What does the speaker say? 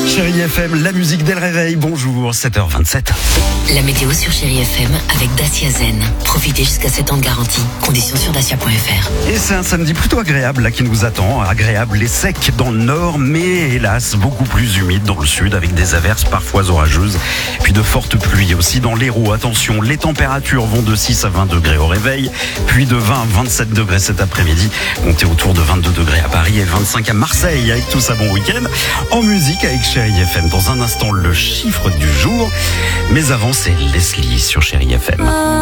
Chérie FM, la musique dès le réveil. Bonjour, 7h27. La météo sur Chérie FM avec Dacia Zen. Profitez jusqu'à 7 ans de garantie. Conditions sur dacia.fr. Et c'est un samedi plutôt agréable là qui nous attend. Agréable et sec dans le nord, mais hélas beaucoup plus humide dans le sud avec des averses parfois orageuses. Puis de fortes pluies aussi dans l'Hérault. Attention, les températures vont de 6 à 20 degrés au réveil, puis de 20 à 27 degrés cet après-midi. Comptez autour de 22 degrés à Paris et 25 à Marseille. Avec tout ça, bon week-end. En musique avec Chérie FM. Dans un instant, le chiffre du jour. Mais avant, c'est Leslie sur Chérie FM.